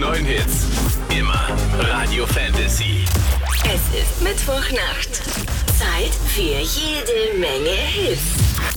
neuen Hits. Immer Radio Fantasy. Es ist Mittwochnacht. Zeit für jede Menge Hits.